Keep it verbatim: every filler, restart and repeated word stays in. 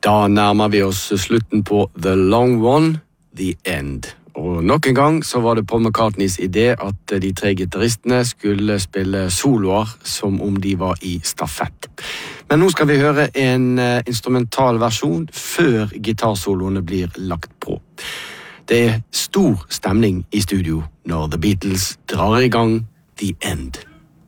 Da nærmer vi oss slutten på The Long One, The End. Og nok en gang så var det Paul McCartneys idé at de tre gitaristene skulle spille soloer som om de var i stafett. Men nå skal vi høre en instrumental versjon før gitarsoloene blir lagt på. Det er stor stemning i studio når The Beatles drar i gang The End.